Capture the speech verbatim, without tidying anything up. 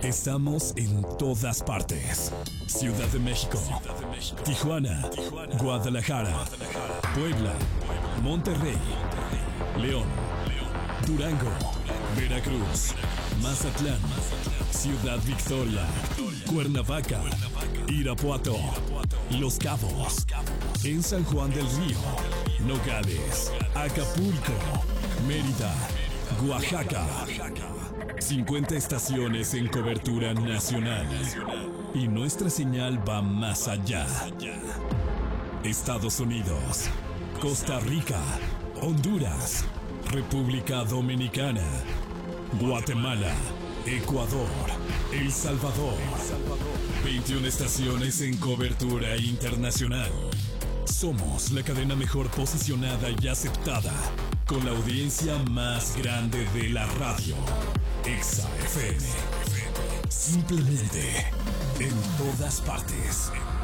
Estamos en todas partes. Ciudad de México, Tijuana, Guadalajara, Puebla, Monterrey, León, Durango, Veracruz, Mazatlán, Ciudad Victoria, Cuernavaca, Irapuato, Los Cabos, en San Juan del Río, Nogales, Acapulco, Mérida, Oaxaca. cincuenta estaciones en cobertura nacional. Y nuestra señal va más allá. Estados Unidos, Costa Rica, Honduras, República Dominicana, Guatemala, Ecuador, El Salvador. veintiuna estaciones en cobertura internacional. Somos la cadena mejor posicionada y aceptada, con la audiencia más grande de la radio. Exa F M. Simplemente en todas partes.